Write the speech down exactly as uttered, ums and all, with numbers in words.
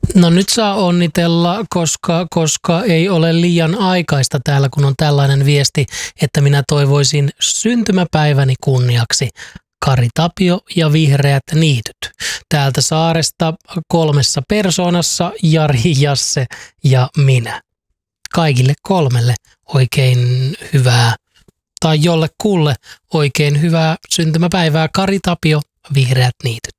No nyt saa onnitella, koska, koska ei ole liian aikaista täällä, kun on tällainen viesti, että minä toivoisin syntymäpäiväni kunniaksi Kari Tapio ja Vihreät niityt. Täältä saaresta kolmessa persoonassa Jari, Jasse ja minä. Kaikille kolmelle oikein hyvää, tai jollekulle oikein hyvää syntymäpäivää Kari Tapio, Vihreät niityt.